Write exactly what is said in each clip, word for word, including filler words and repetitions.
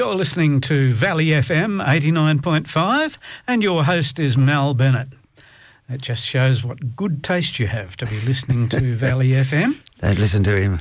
You're listening to Valley F M eighty-nine point five and your host is Mal Bennett. It just shows what good taste you have to be listening to Valley F M. Don't listen to him.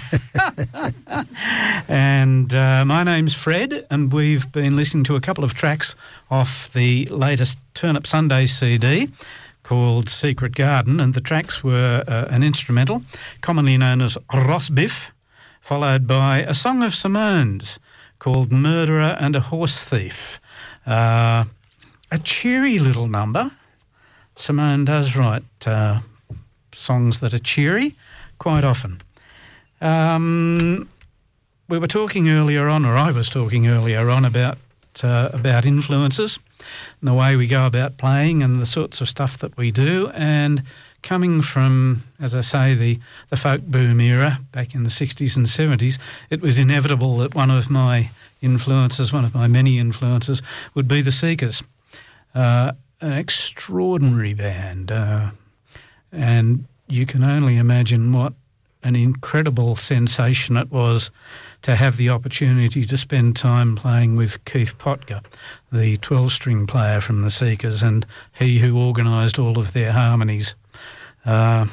And uh, my name's Fred, and we've been listening to a couple of tracks off the latest Turnip Sunday C D called Secret Garden, and the tracks were uh, an instrumental, commonly known as Rosbiff, followed by a song of Simone's called Murderer and a Horse Thief. Uh, a cheery little number. Simone does write uh, songs that are cheery quite often. Um, we were talking earlier on, or I was talking earlier on, about uh, about influences and the way we go about playing and the sorts of stuff that we do. And coming from, as I say, the, the folk boom era back in the sixties and seventies, it was inevitable that one of my influences, one of my many influences, would be the Seekers. Uh, an extraordinary band. Uh, and you can only imagine what an incredible sensation it was to have the opportunity to spend time playing with Keith Potger, the twelve-string player from the Seekers, and he who organised all of their harmonies. Uh,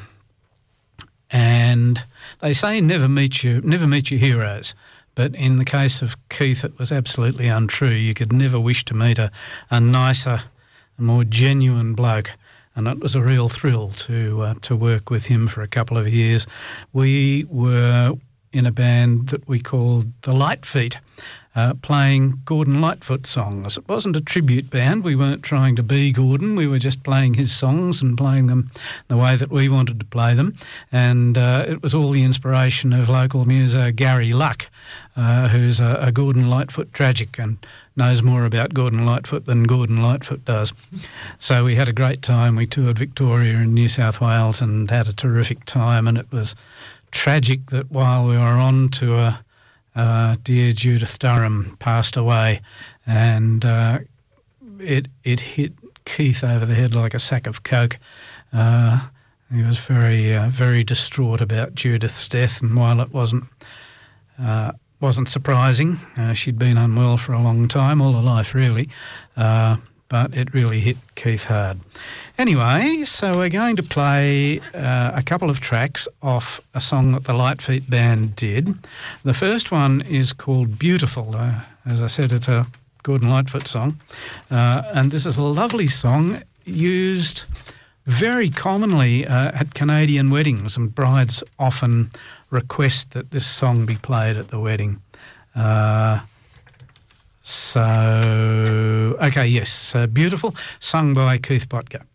and they say never meet your never meet your heroes, but in the case of Keith, it was absolutely untrue. You could never wish to meet a, a nicer, a more genuine bloke, and it was a real thrill to uh, to work with him for a couple of years. We were in a band that we called the Lightfeet, uh, playing Gordon Lightfoot songs. It wasn't a tribute band. We weren't trying to be Gordon. We were just playing his songs and playing them the way that we wanted to play them. And uh, it was all the inspiration of local muso Gary Luck, uh, who's a, a Gordon Lightfoot tragic and knows more about Gordon Lightfoot than Gordon Lightfoot does. So we had a great time. We toured Victoria and New South Wales and had a terrific time, and it was tragic that while we were on tour, uh, dear Judith Durham passed away, and uh, it it hit Keith over the head like a sack of coke. Uh, he was very uh, very distraught about Judith's death, and while it wasn't uh, wasn't surprising, uh, she'd been unwell for a long time, all her life really, uh, but it really hit Keith hard. Anyway, so we're going to play uh, a couple of tracks off a song that the Lightfeet Band did. The first one is called Beautiful. Uh, as I said, it's a Gordon Lightfoot song. Uh, and this is a lovely song used very commonly uh, at Canadian weddings, and brides often request that this song be played at the wedding. Uh, so, okay, yes, uh, Beautiful, sung by Keith Potger.